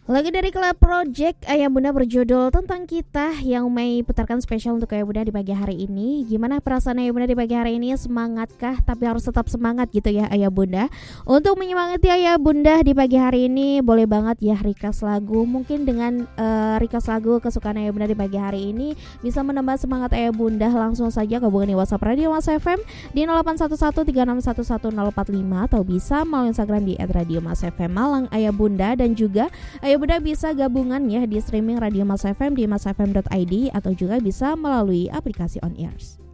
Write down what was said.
Lagu dari Club Project Ayah Bunda berjudul Tentang Kita yang Mei putarkan spesial untuk Ayah Bunda di pagi hari ini. Gimana perasaan Ayah Bunda di pagi hari ini? Semangatkah? Tapi harus tetap semangat gitu ya Ayah Bunda. Untuk menyemangati Ayah Bunda di pagi hari ini, boleh banget ya request lagu. Mungkin dengan request lagu kesukaan Ayah Bunda di pagi hari ini bisa menambah semangat Ayah Bunda. Langsung saja hubungi WhatsApp Radio Mas FM di 081136111045 atau bisa melalui Instagram di @radiomasfm Malang Ayah Bunda, dan juga Ayah Bunda bisa gabungan ya di streaming Radio Mas FM di masfm.id atau juga bisa melalui aplikasi On Ears.